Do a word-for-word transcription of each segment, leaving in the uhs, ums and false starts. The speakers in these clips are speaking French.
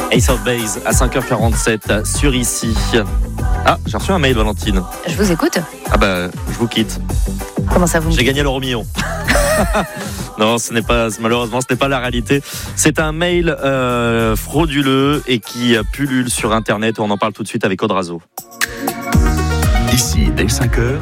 Ace of Base à cinq heures quarante-sept sur Ici. Ah, j'ai reçu un mail, Valentine. Je vous écoute. Ah bah, je vous quitte. Comment ça vous J'ai gagné l'euro million. Non, ce n'est pas, malheureusement, ce n'est pas la réalité. C'est un mail euh, frauduleux et qui pullule sur Internet. On en parle tout de suite avec Aude Razo. Ici, dès cinq heures.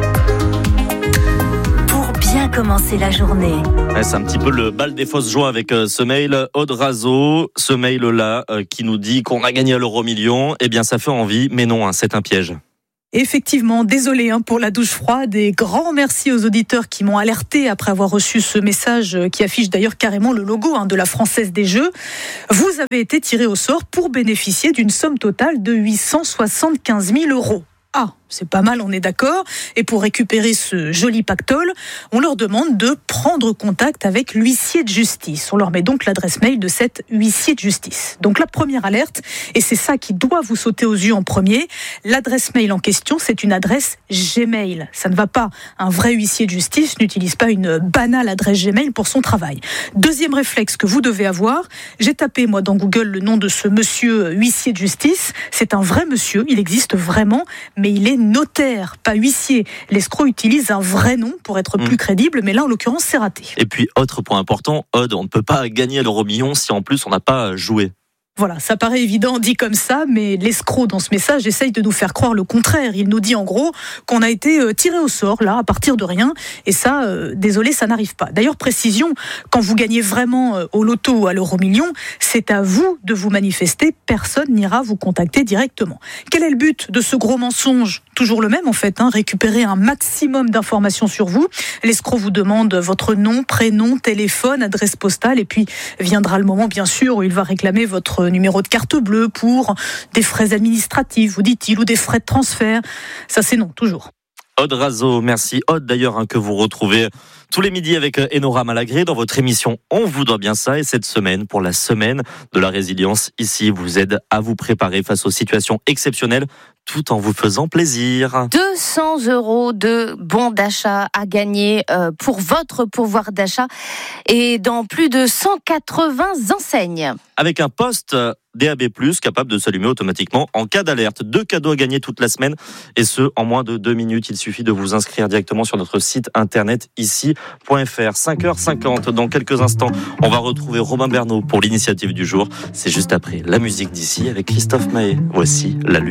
Pour bien commencer la journée. Ouais, c'est un petit peu le bal des fausses joies avec euh, ce mail. Aude Razo, ce mail-là euh, qui nous dit qu'on a gagné l'euro million. Eh bien, ça fait envie, mais non, hein, c'est un piège. Effectivement, désolé hein, pour la douche froide et grand merci aux auditeurs qui m'ont alerté après avoir reçu ce message qui affiche d'ailleurs carrément le logo hein, de la Française des Jeux. Vous avez été tiré au sort pour bénéficier d'une somme totale de huit cent soixante-quinze mille euros. Ah, c'est pas mal, on est d'accord. Et pour récupérer ce joli pactole, on leur demande de prendre contact avec l'huissier de justice. On leur met donc l'adresse mail de cet huissier de justice. Donc la première alerte, et c'est ça qui doit vous sauter aux yeux en premier, l'adresse mail en question, c'est une adresse Gmail. Ça ne va pas. Un vrai huissier de justice n'utilise pas une banale adresse Gmail pour son travail. Deuxième réflexe que vous devez avoir, j'ai tapé moi dans Google le nom de ce monsieur huissier de justice. C'est un vrai monsieur, il existe vraiment, mais il est notaire, pas huissier. L'escroc utilise un vrai nom pour être plus mmh. crédible, mais là, en l'occurrence, c'est raté. Et puis, autre point important, Aude, on ne peut pas gagner l'euro million si en plus on n'a pas joué. Voilà, ça paraît évident dit comme ça, mais l'escroc dans ce message essaye de nous faire croire le contraire. Il nous dit en gros qu'on a été tiré au sort, là, à partir de rien. Et ça, euh, désolé, ça n'arrive pas. D'ailleurs, précision, quand vous gagnez vraiment au loto ou à l'euro million, c'est à vous de vous manifester. Personne n'ira vous contacter directement. Quel est le but de ce gros mensonge ? Toujours le même en fait, hein, récupérer un maximum d'informations sur vous. L'escroc vous demande votre nom, prénom, téléphone, adresse postale, et puis viendra le moment bien sûr où il va réclamer votre numéro de carte bleue pour des frais administratifs, vous dit-il, ou des frais de transfert. Ça c'est non, toujours. Aude Razo, merci. Aude d'ailleurs hein, que vous retrouvez tous les midis avec Enora Malagré dans votre émission On vous doit bien ça. Et cette semaine, pour la semaine de la résilience, ici vous aide à vous préparer face aux situations exceptionnelles tout en vous faisant plaisir. deux cents euros de bons d'achat à gagner euh, pour votre pouvoir d'achat et dans plus de cent quatre-vingts enseignes. Avec un poste D A B plus, capable de s'allumer automatiquement en cas d'alerte. Deux cadeaux à gagner toute la semaine et ce, en moins de deux minutes. Il suffit de vous inscrire directement sur notre site internet ici point f r. cinq heures cinquante, dans quelques instants, on va retrouver Robin Bernot pour l'initiative du jour. C'est juste après la musique d'ici avec Christophe Maé. Voici la lutte.